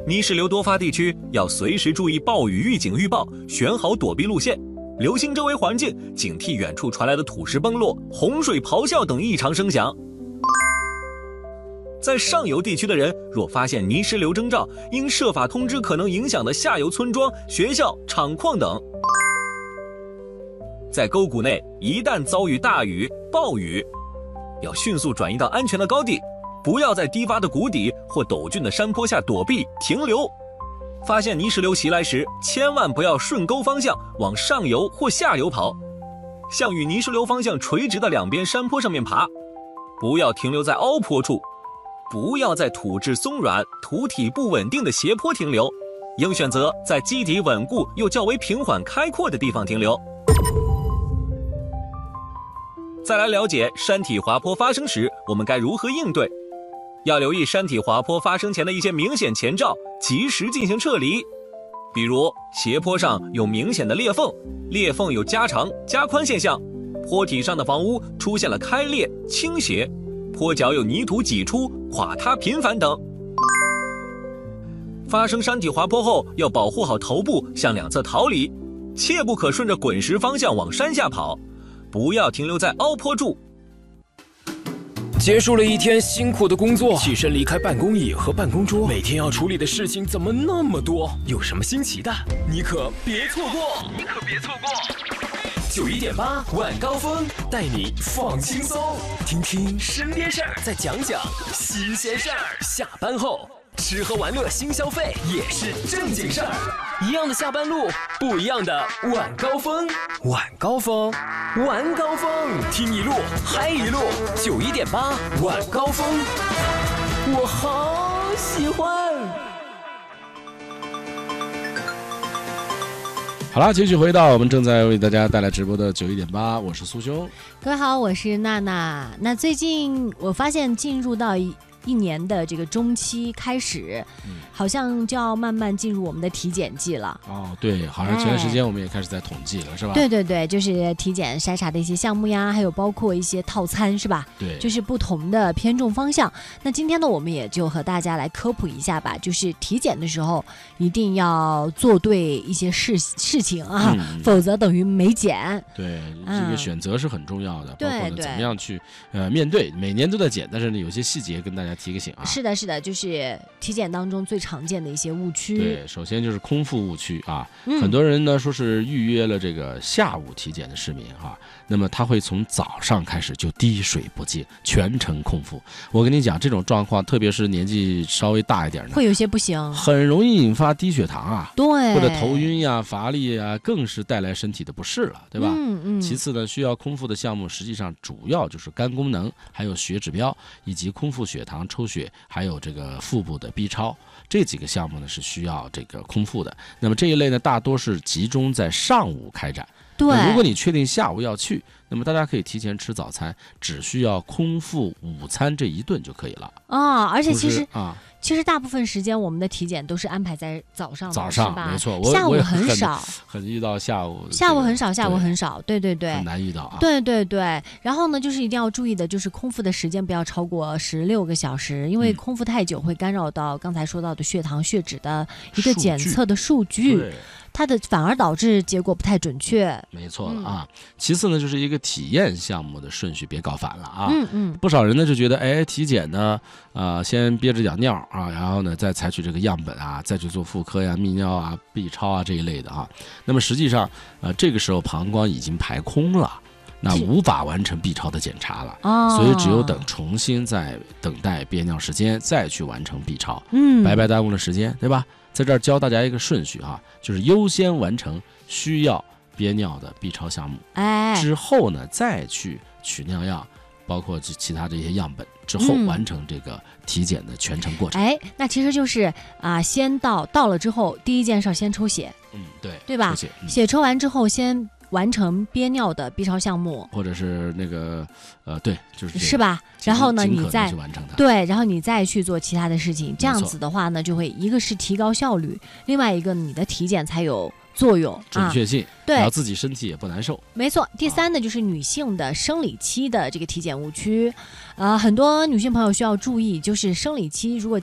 泥石流多发地区要随时注意暴雨预警预报，选好躲避路线，留心周围环境，警惕远处传来的土石崩落、洪水咆哮等异常声响。在上游地区的人若发现泥石流征兆，应设法通知可能影响的下游村庄、学校、厂矿等。在沟谷内，一旦遭遇大雨、暴雨，要迅速转移到安全的高地，不要在低洼的谷底或陡峻的山坡下躲避停留。发现泥石流袭来时，千万不要顺沟方向往上游或下游跑，向与泥石流方向垂直的两边山坡上面爬，不要停留在凹坡处，不要在土质松软、土体不稳定的斜坡停留，应选择在基底稳固又较为平缓开阔的地方停留。再来了解山体滑坡发生时我们该如何应对，要留意山体滑坡发生前的一些明显前兆，及时进行撤离。比如斜坡上有明显的裂缝，裂缝有加长、加宽现象，坡体上的房屋出现了开裂、倾斜，坡脚有泥土挤出、垮塌频繁等。发生山体滑坡后，要保护好头部，向两侧逃离，切不可顺着滚石方向往山下跑，不要停留在凹坡处。 结束了一天辛苦的工作，起身离开办公椅和办公桌，每天要处理的事情怎么那么多？有什么新奇的，你可别错过！91.8晚高峰带你放轻松，听听身边事儿，再讲讲新鲜事儿。下班后吃喝玩乐新消费也是正经事儿，一样的下班路，不一样的晚高峰。晚高峰，晚高峰，听一路嗨一路。91.8晚高峰，我好喜欢。 好啦，继续回到我们正在为大家带来直播的91.8，我是苏兄。 各位好，我是娜娜。那最近我发现进入到一年的这个中期开始，好像就要慢慢进入我们的体检季了。 哦，对，好像前段时间我们也开始在统计了，是吧？ 对对对，就是体检筛查的一些项目呀，还有包括一些套餐，是吧？ 对， 就是不同的偏重方向。那今天呢，我们也就和大家来科普一下吧，就是体检的时候一定要做对一些事情啊，否则等于没检。 对，这个选择是很重要的，包括呢对怎么样去面对。每年都在检，但是呢有些细节跟大家提个醒啊。 是的，是的，就是体检当中最常见的一些误区。 对，首先就是空腹误区啊，很多人呢说是预约了这个下午体检的市民啊，那么他会从早上开始就滴水不进，全程空腹。我跟你讲，这种状况，特别是年纪稍微大一点的， 会有些不行， 很容易引发低血糖啊， 对， 或者头晕呀、乏力呀，更是带来身体的不适了，对吧？其次呢，需要空腹的项目实际上主要就是肝功能，还有血指标，以及空腹血糖抽血，还有这个腹部的 B 超，这几个项目呢是需要这个空腹的。那么这一类呢，大多是集中在上午开展。 对， 如果你确定下午要去，那么大家可以提前吃早餐，只需要空腹午餐这一顿就可以了啊。而且其实其实大部分时间我们的体检都是安排在早上，是吧？ 没错， 下午很少， 很遇到下午很少，下午很少，对对对， 很难遇到啊。 对对对，然后呢，就是一定要注意的，就是空腹的时间不要超过16个小时，因为空腹太久会干扰到刚才说到的血糖、血脂的一个检测的数据。它的反而导致结果不太准确。 没错啊。其次呢，就是一个体验项目的顺序别搞反了啊。不少人呢就觉得，体检呢，先憋着点尿啊，然后呢再采取这个样本啊，再去做妇科呀、泌尿啊、B 超啊这一类的啊。那么实际上，这个时候膀胱已经排空了。那无法完成 B 超的检查了，所以只有重新再等待憋尿时间，再去完成 B 超，白白耽误了时间，对吧？在这儿教大家一个顺序啊，就是优先完成需要憋尿的 B 超项目，之后呢再去取尿样，包括其他这些样本，之后完成这个体检的全程过程。 那其实就是先到了之后，第一件事先抽血， 对吧？血抽完之后先完成憋尿的 B 超项目， 或者是那个对， 是吧？然后呢，你再完成它， 对，然后你再去做其他的事情，这样子的话呢，就会一个是提高效率，另外一个你的体检才有作用， 准确性， 对， 然后自己身体也不难受。 没错。第三呢，就是女性的生理期的这个体检误区，很多女性朋友需要注意，就是生理期如果